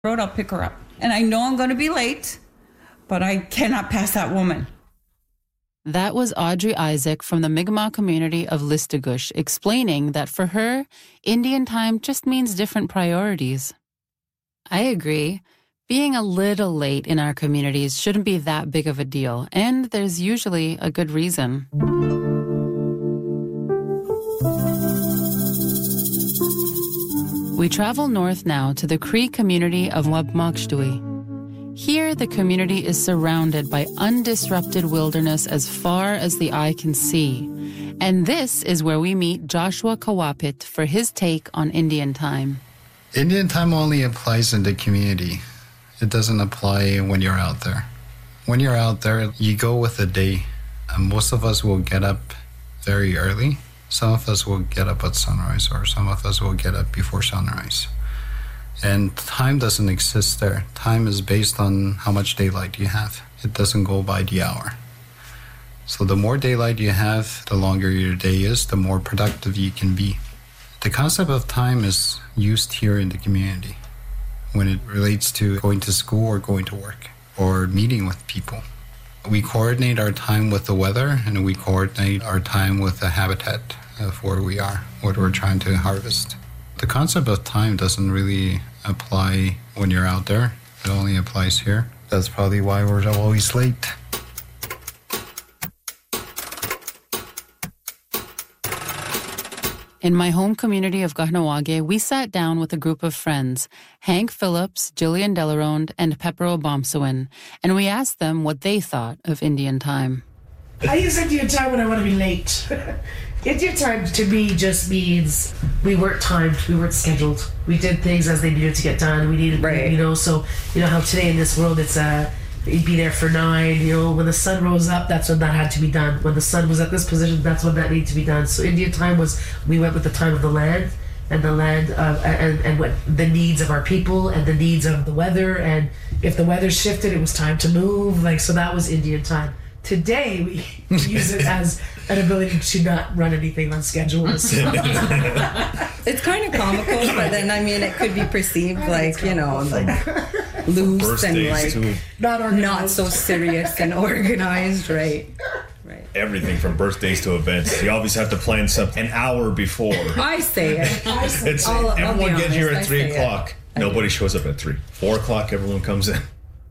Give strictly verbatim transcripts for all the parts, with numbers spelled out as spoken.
road, I'll pick her up. And I know I'm going to be late, but I cannot pass that woman. That was Audrey Isaac from the Mi'kmaq community of Listugush explaining that for her, Indian time just means different priorities. I agree. Being a little late in our communities shouldn't be that big of a deal, and there's usually a good reason. We travel north now to the Cree community of Wabmokshtuwi. Here, the community is surrounded by undisrupted wilderness as far as the eye can see. And this is where we meet Joshua Kawapit for his take on Indian time. Indian time only applies in the community. It doesn't apply when you're out there. When you're out there, you go with the day. And most of us will get up very early. Some of us will get up at sunrise, or some of us will get up before sunrise. And time doesn't exist there. Time is based on how much daylight you have. It doesn't go by the hour. So the more daylight you have, the longer your day is, the more productive you can be. The concept of time is used here in the community when it relates to going to school or going to work or meeting with people. We coordinate our time with the weather, and we coordinate our time with the habitat of where we are, what we're trying to harvest. The concept of time doesn't really apply when you're out there. It only applies here. That's probably why we're always late. In my home community of Kahnawake, we sat down with a group of friends, Hank Phillips, Jillian Delaronde, and Pepper Obomsawin, and we asked them what they thought of Indian time. I use Indian time when I want to be late. Indian time to me just means we weren't timed, we weren't scheduled. We did things as they needed to get done. We needed, right. you know, so, you know how today in this world it's uh, you'd be there for nine, you know, when the sun rose up, that's when that had to be done. When the sun was at this position, that's when that needed to be done. So Indian time was, we went with the time of the land, and the land, uh, and, and what the needs of our people, and the needs of the weather, and if the weather shifted, it was time to move, like, so that was Indian time. Today, we use it as an ability to not run anything on schedule. It's kind of comical, but then, I mean, it could be perceived like, you know, like loose and like too. not not so serious and organized, right? Right. Everything from birthdays to events. You always have to plan something an hour before. I say it. I say it's, I'll, everyone I'll get here at I three o'clock. It. Nobody shows up at three. Four o'clock, everyone comes in.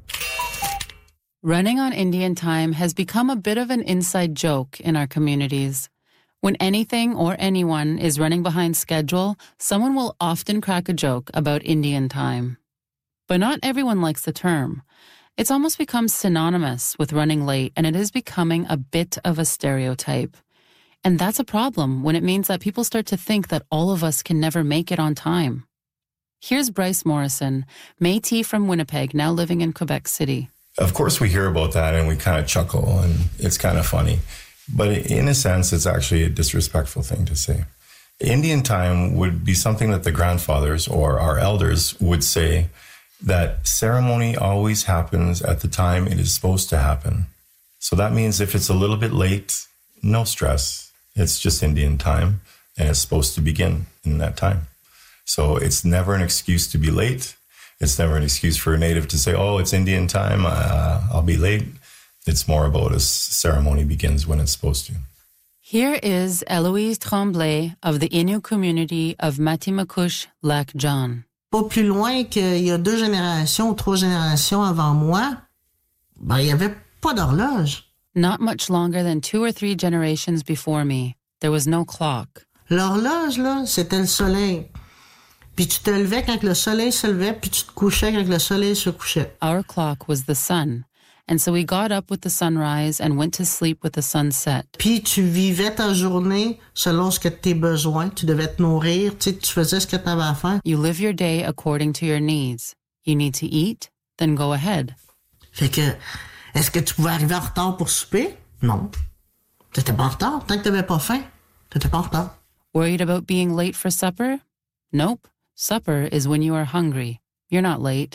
Running on Indian time has become a bit of an inside joke in our communities. When anything or anyone is running behind schedule, someone will often crack a joke about Indian time. But not everyone likes the term. It's almost become synonymous with running late, and it is becoming a bit of a stereotype. And that's a problem when it means that people start to think that all of us can never make it on time. Here's Bryce Morrison, Métis from Winnipeg, now living in Quebec City. Of course we hear about that and we kind of chuckle and it's kind of funny. But in a sense, it's actually a disrespectful thing to say. Indian time would be something that the grandfathers or our elders would say that ceremony always happens at the time it is supposed to happen. So that means if it's a little bit late, no stress. It's just Indian time and it's supposed to begin in that time. So it's never an excuse to be late. It's never an excuse for a native to say, oh, it's Indian time, uh, I'll be late. It's more about a ceremony begins when it's supposed to. Here is Eloise Tremblay of the Innu community of Matimakush, Lac John. Pas plus loin qu'il y a deux générations ou trois générations avant moi, ben, il n'y avait pas d'horloge. Not much longer than two or three generations before me, there was no clock. L'horloge, là, c'était le soleil. Puis tu te levais quand le soleil se levait, puis tu te couchais quand le soleil se couchait. Our clock was the sun, and so we got up with the sunrise and went to sleep with the sunset. Puis tu vivais ta journée selon ce que tes besoins. Tu devais te nourrir, tu sais, tu faisais ce que tu avais à faire. You live your day according to your needs. You need to eat, then go ahead. Fait que, est-ce que tu pouvais arriver en retard pour souper? Non. T'étais pas en retard. Tant que t'avais pas faim, t'étais pas en retard. Worried about being late for supper? Nope. Supper is when you are hungry. You're not late.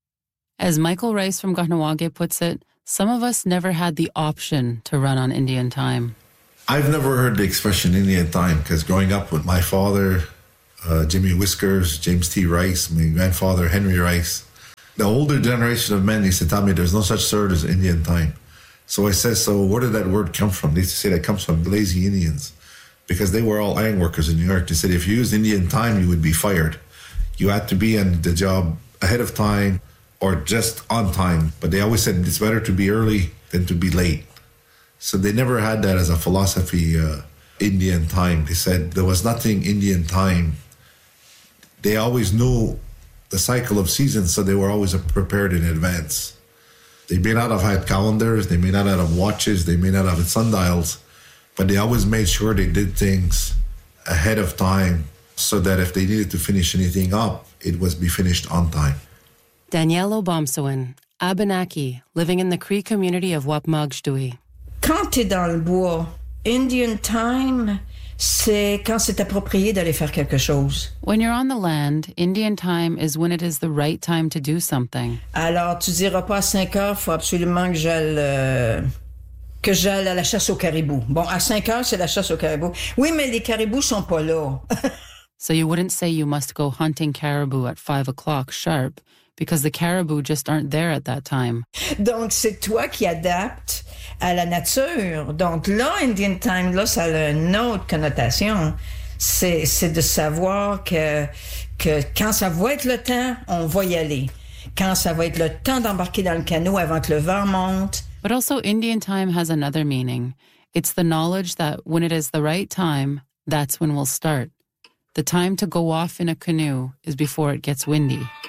As Michael Rice from Kahnawake puts it, some of us never had the option to run on Indian time. I've never heard the expression Indian time because growing up with my father, uh, Jimmy Whiskers, James T. Rice, my grandfather, Henry Rice, The older generation of men used to tell me there's no such word as Indian time. So I said, so where did that word come from? They used to say that comes from lazy Indians, because they were all iron workers in New York. They said if you used Indian time, you would be fired. You had to be on the job ahead of time or just on time. But they always said it's better to be early than to be late. So they never had that as a philosophy, uh, Indian time. They said there was nothing Indian time. They always knew the cycle of seasons, so they were always prepared in advance. They may not have had calendars, they may not have watches, they may not have sundials, but they always made sure they did things ahead of time so that if they needed to finish anything up, it was be finished on time. Danielle Obomsawin, Abenaki, living in the Cree community of Wapmagdui. Quand t'es dans le bois, Indian time, c'est quand c'est approprié d'aller faire quelque chose. When you're on the land, Indian time is when it is the right time to do something. Alors, tu diras pas à cinq heures, faut absolument que j'aille, euh, que j'aille à la chasse au caribou. Bon, à cinq heures, c'est la chasse au caribou. Oui, mais les caribous sont pas là. So you wouldn't say you must go hunting caribou at five o'clock sharp, because the caribou just aren't there at that time. Donc, c'est toi qui adaptes à la nature. Donc là, Indian time, là, ça a une autre connotation. C'est, c'est de savoir que, que quand ça va être le temps, on va y aller. Quand ça va être le temps d'embarquer dans le canot avant que le vent monte. But also Indian time has another meaning. It's the knowledge that when it is the right time, that's when we'll start. The time to go off in a canoe is before it gets windy.